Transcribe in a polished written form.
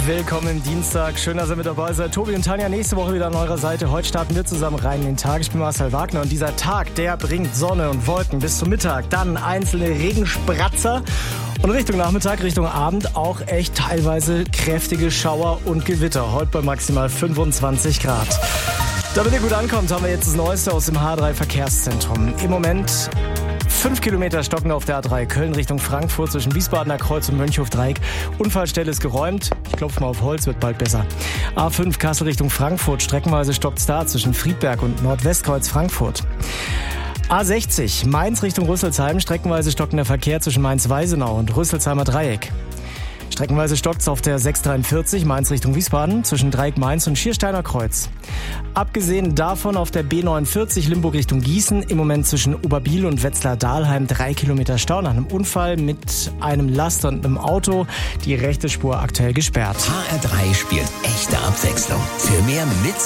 Willkommen im Dienstag. Schön, dass ihr mit dabei seid. Tobi und Tanja nächste Woche wieder an eurer Seite. Heute starten wir zusammen rein in den Tag. Ich bin Marcel Wagner und dieser Tag, der bringt Sonne und Wolken bis zum Mittag. Dann einzelne Regenspratzer und Richtung Nachmittag, Richtung Abend auch echt teilweise kräftige Schauer und Gewitter. Heute bei maximal 25 Grad. Damit ihr gut ankommt, haben wir jetzt das Neueste aus dem H3 Verkehrszentrum. Im Moment 5 Kilometer stocken auf der A3 Köln Richtung Frankfurt zwischen Wiesbadener Kreuz und Mönchhof-Dreieck. Unfallstelle ist geräumt. Ich klopfe mal auf Holz, wird bald besser. A5 Kassel Richtung Frankfurt. Streckenweise stockt's da zwischen Friedberg und Nordwestkreuz Frankfurt. A60 Mainz Richtung Rüsselsheim. Streckenweise stockender Verkehr zwischen Mainz-Weisenau und Rüsselsheimer Dreieck. Streckenweise stockt's auf der 643 Mainz Richtung Wiesbaden zwischen Dreieck Mainz und Schiersteiner Kreuz. Abgesehen davon auf der B49 Limburg Richtung Gießen im Moment zwischen Oberbiel und Wetzlar-Dahlheim 3 Kilometer Stau nach einem Unfall mit einem Laster und einem Auto. Die rechte Spur aktuell gesperrt. HR3 spielt echte Abwechslung. Für mehr Mitsingen